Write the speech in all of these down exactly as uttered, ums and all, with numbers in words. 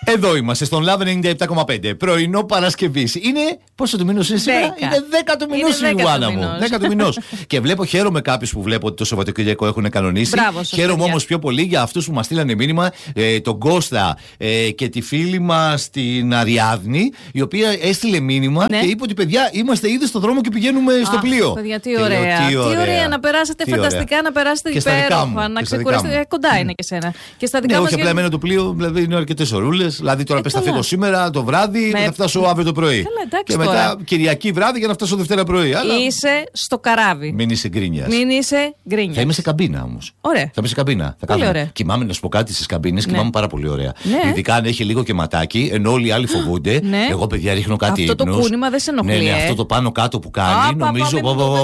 Εδώ είμαστε στον Love ενενήντα επτά κόμμα πέντε. Πρωινό Παρασκευής. Είναι. Πόσο του μηνός είναι σήμερα? Είναι δέκα του μηνός, Λουάνα μου. δέκα του μηνός. Και βλέπω, χαίρομαι κάποιους που βλέπω ότι το Σαββατοκύριακο έχουν κανονίσει. Μπράβο, χαίρομαι όμως πιο πολύ για αυτούς που μας στείλανε μήνυμα, ε, τον Κώστα ε, και τη φίλη μας την Αριάδνη, η οποία έστειλε μήνυμα ναι. και είπε ότι παιδιά είμαστε ήδη στο δρόμο και πηγαίνουμε Αχ, στο πλοίο. Παιδιά, τι ωραία. Λέω, τι, ωραία. τι ωραία να περάσετε τι φανταστικά, ωραία. να περάσετε υπέροχα, να ξεκουράσετε. Κοντά είναι και σένα. Και στα δικά ναι, μας όχι απλά εμένα το πλοίο, δηλαδή είναι αρκετές ωρούλες. Δηλαδή τώρα πες θα φύγω σήμερα το βράδυ και θα φτάσω αύριο το πρωί. Και μετά Κυριακή βράδυ για να φτάσω Δευτέρα πρωί. Είσαι στο καράβι. Μην είσαι γκρίνιας. Μην είσαι γκρίνιας. Θα είμαι σε καμπίνα όμως. Ωραία. Θα είμαι σε καμπίνα. Θα πολύ ωραία. Κοιμάμαι, να σου πω κάτι, στις καμπίνες ναι. κοιμάμαι πάρα πολύ ωραία. Ναι. Ειδικά αν έχει λίγο και ματάκι, ενώ όλοι οι άλλοι φοβούνται. Ναι. Εγώ, παιδιά, ρίχνω κάτι αυτό ύπνος. Το κούνημα δεν σε ενοχλεί. Ναι, ναι, αυτό το πάνω κάτω που κάνει, νομίζω.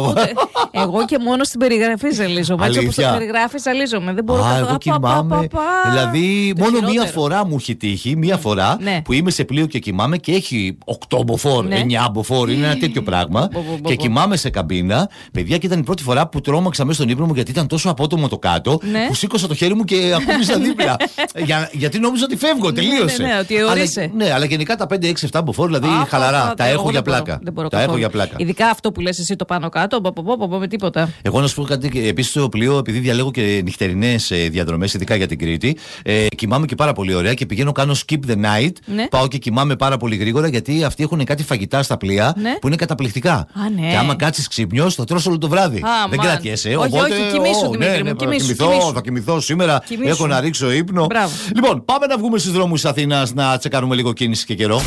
Εγώ και μόνο στην περιγραφή ζαλίζομαι. Έτσι όπως το περιγράφει, ζαλίζομαι. Δεν μπορώ να εγώ κοιμάμαι. Δηλαδή, μόνο μία φορά μου έχει τύχει, μία φορά που είμαι σε πλοίο και κοιμάμαι και έχει οκτώ μποφόρ, εννιά μποφόρ, είναι ένα τέτοιο πράγμα. Και κοιμάμαι σε καμπίνα. Παιδιά, και ήταν η πρώτη φορά που τρόμαξα μέσα στον ύπνο μου γιατί ήταν τόσο απότομο το κάτω που σήκωσα το χέρι μου και ακούμπησα δίπλα. Γιατί νόμιζα ότι φεύγω, τελείωσε. Ναι, ότι ορίσε. Ναι, αλλά γενικά τα πέντε έξι επτά μποφόρ, δηλαδή χαλαρά. Τα έχω για πλάκα. Τα έχω για πλάκα. Ειδικά αυτό που λες εσύ το πάνω κάτω, με τίποτα. Εγώ να σου πω κάτι, επίσης στο πλοίο, επειδή διαλέγω και νυχτερινές διαδρομές, ειδικά για την Κρήτη, ε, κοιμάμαι και πάρα πολύ ωραία και πηγαίνω, κάνω skip the night. Ναι. Πάω και κοιμάμαι πάρα πολύ γρήγορα γιατί αυτοί έχουν κάτι φαγητά στα πλοία ναι. που είναι καταπληκτικά. Α, ναι. Και άμα κάτσεις ξυπνιός, θα τρως όλο το βράδυ. Α, δεν man. κρατιέσαι. Όχι, οπότε, όχι, κοιμήσου, oh, Δημήτρη ναι, μου, ναι, κοιμήσου, κοιμηθώ, κοιμήσου. θα κοιμηθώ σήμερα. Κοιμήσου. Έχω να ρίξω ύπνο. Μπράβο. Λοιπόν, πάμε να βγούμε στους δρόμους της Αθήνας να τσεκάρουμε λίγο κίνηση και καιρό.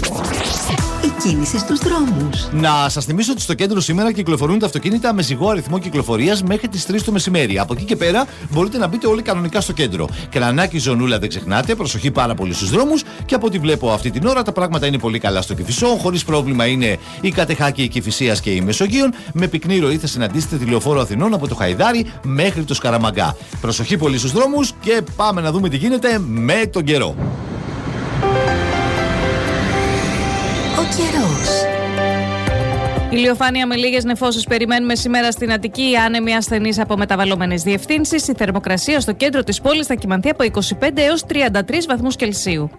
Η κίνηση στους δρόμους. Να σας θυμίσω ότι στο κέντρο σήμερα κυκλοφορούν τα αυτοκίνητα με ζυγό αριθμό κυκλοφορίας μέχρι τις τρεις το μεσημέρι. Από εκεί και πέρα μπορείτε να μπείτε όλοι κανονικά στο κέντρο. Κρανάκι, Ζωνούλα, δεν ξεχνάτε. Προσοχή πάρα πολύ στους δρόμους. Και από ό,τι βλέπω αυτή την ώρα τα πράγματα είναι πολύ καλά στο Κηφισό. Χωρίς πρόβλημα είναι η Κατεχάκη, η Κηφισίας και η Μεσογείων. Με πυκνή ροή θα συναντήσετε τη Λεωφόρο Αθηνών από το Χαϊδάρι μέχρι το Σκαραμαγκά. Προσοχή πολύ στους δρόμους και πάμε να δούμε τι γίνεται με τον καιρό. Ο καιρός. Ηλιοφάνεια με λίγες νεφώσεις περιμένουμε σήμερα στην Αττική. Άνεμοι ασθενείς από μεταβαλλόμενες διευθύνσεις. Η θερμοκρασία στο κέντρο της πόλης θα κυμανθεί από είκοσι πέντε έως τριάντα τρεις βαθμούς Κελσίου.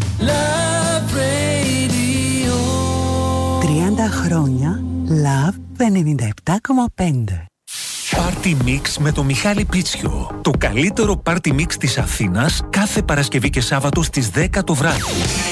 τριάντα χρόνια Love ενενήντα επτά κόμμα πέντε. Party Mix με το Μιχάλη Πίτσιο. Το καλύτερο Party Mix της Αθήνας κάθε Παρασκευή και Σάββατο στις δέκα το βράδυ.